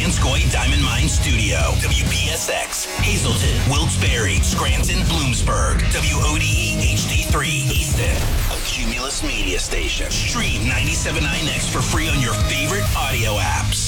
Vanscoy Diamond Mine Studio. WPSX, Hazleton, Wilkes-Barre, Scranton, Bloomsburg. WODE HD3, Easton. A Cumulus media station. Stream 97.9X for free on your favorite audio apps.